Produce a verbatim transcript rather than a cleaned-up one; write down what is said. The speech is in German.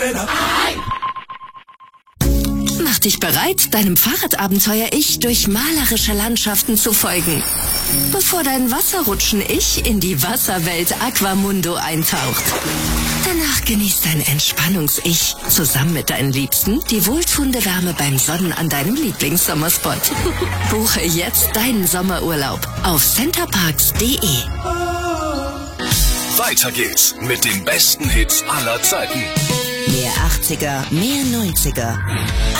Mach dich bereit, deinem Fahrradabenteuer-Ich durch malerische Landschaften zu folgen, bevor dein Wasserrutschen-Ich in die Wasserwelt Aquamundo eintaucht. Danach genießt dein Entspannungs-Ich zusammen mit deinen Liebsten die wohltuende Wärme beim Sonnen an deinem Lieblingssommerspot. Buche jetzt deinen Sommerurlaub auf centerparks punkt de. Weiter geht's mit den besten Hits aller Zeiten. Mehr achtziger, mehr neunziger.